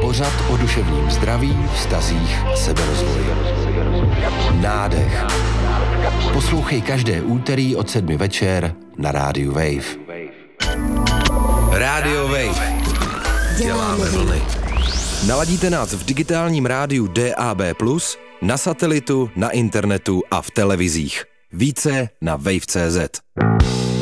Pořad o duševním zdraví, vztazích a seberozvoji. Nádech. Poslouchej každé úterý od 7 večer na rádiu Wave. Rádio Wave. Děláme vlny. Naladíte nás v digitálním rádiu DAB+, na satelitu, na internetu a v televizích. Více na wave.cz.